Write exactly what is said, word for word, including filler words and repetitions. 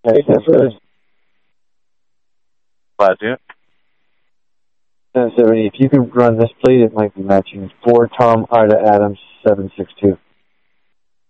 Hey, that's good. Glad to. ten seventy. If you could run this plate, it might be matching. four Tom Ida Adams, seven six two.